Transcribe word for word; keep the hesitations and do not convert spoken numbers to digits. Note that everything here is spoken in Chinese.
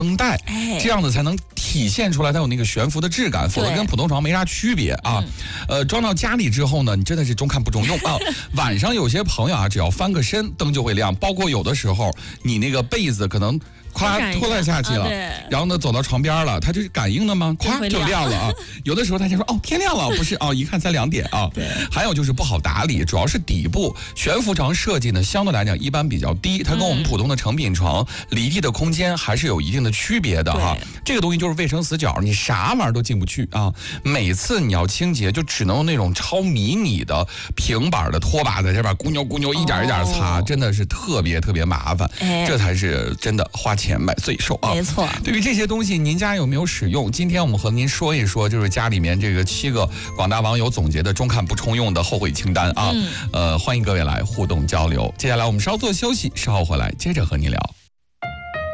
绷带，这样子才能体现出来它有那个悬浮的质感，否则跟普通床没啥区别啊。呃，装到家里之后呢，你真的是中看不中用啊。晚上有些朋友啊，只要翻个身，灯就会亮，包括有的时候你那个被子可能咵拖拉下去了，啊、然后呢走到床边了，它就是感应的吗？咵就亮了啊！有的时候大家说哦天亮了，不是哦，一看才两点啊。对。还有就是不好打理，主要是底部悬浮床设计呢，相对来讲一般比较低，它跟我们普通的成品床离地的空间还是有一定的区别的哈。这个东西就是卫生死角，你啥玩意儿都进不去啊！每次你要清洁，就只能用那种超迷你的平板的拖把在这边咕扭咕扭一点一点擦，哦、真的是特别特别麻烦。哎、这才是真的花钱买罪受啊！ 没错。 对于这些东西，您家有没有使用？今天我们和您说一说，就是家里面这个七个广大网友总结的中看不冲用的后悔清单啊！嗯、呃，欢迎各位来互动交流。接下来我们稍作休息，稍后回来接着和您聊。